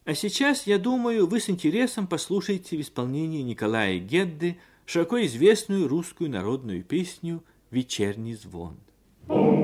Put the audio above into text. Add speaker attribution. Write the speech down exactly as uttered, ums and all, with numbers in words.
Speaker 1: А сейчас, я думаю, вы с интересом послушаете в исполнении Николая Гедды широко известную русскую народную песню «Вечерний звон».